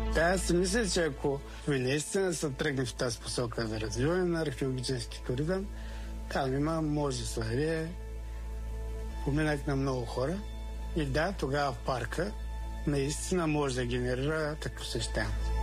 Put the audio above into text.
Да, аз си мисля, че ако наистина се тръгне в тази посока за развиване на археологически туризъм, там може да се даде поминък на много хора. И да, тогава в парка наистина може да генерира такъв посещаемост.